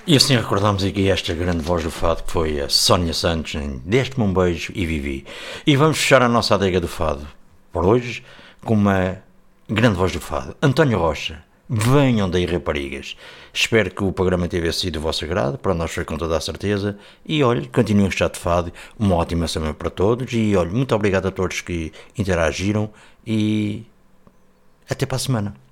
E assim recordamos aqui esta grande voz do fado que foi a Sónia Santos em Deste-me um beijo e vivi. E vamos fechar a nossa adega do fado por hoje com uma grande voz do fado, António Rocha. Venham daí, raparigas. Espero que o programa tenha sido do vosso agrado, para nós foi com toda a certeza. E olhe, continuem a de fado, uma ótima semana para todos. E olhe, muito obrigado a todos que interagiram e até para a semana.